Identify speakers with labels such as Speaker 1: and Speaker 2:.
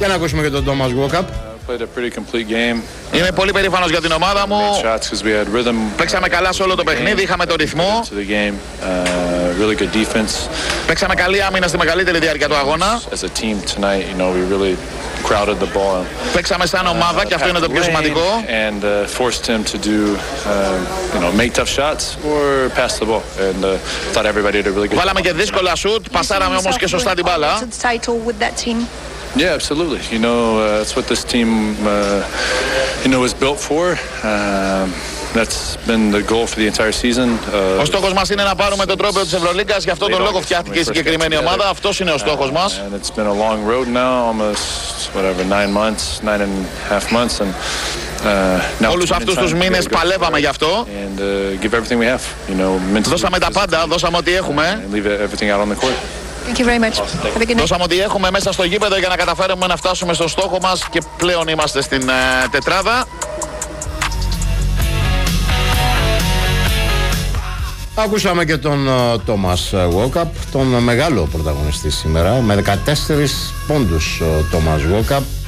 Speaker 1: Για να ακούσουμε και τον Thomas Walkup.
Speaker 2: Είμαι πολύ περήφανος για την ομάδα μου. Παίξαμε καλά σε όλο το παιχνίδι, είχαμε το ρυθμό. Παίξαμε καλή άμυνα στη μεγαλύτερη διάρκεια του αγώνα. Παίξαμε σαν ομάδα και αυτό είναι το πιο σημαντικό. Βάλαμε και δύσκολα σουτ, πασάραμε όμως και σωστά την μπάλα.
Speaker 3: Yeah, absolutely. That's what this team, is built for. That's been the goal for the entire season.
Speaker 2: Ο στόχος μας είναι να πάρουμε το τρόπαιο της Ευρωλίγκας, γι' αυτό τον λόγο φτιάχτηκε η συγκεκριμένη ομάδα. Αυτός είναι ο στόχος μας.
Speaker 3: And it's been a long road now, almost 9.5 months, and
Speaker 2: όλους αυτούς τους μήνες παλεύαμε γι' αυτό.
Speaker 3: give everything we have.
Speaker 2: Δώσαμε τα πάντα, δώσαμε ό,τι έχουμε.
Speaker 3: Leave everything out on the court.
Speaker 4: Thank you very much. Have a good night.
Speaker 2: Δώσαμε ό,τι έχουμε μέσα στο γήπεδο για να καταφέρουμε να φτάσουμε στο στόχο μας και πλέον είμαστε στην τετράδα.
Speaker 1: Ακούσαμε και τον Thomas Walkup, τον μεγάλο πρωταγωνιστή σήμερα, με 14 πόντους ο Thomas Walkup.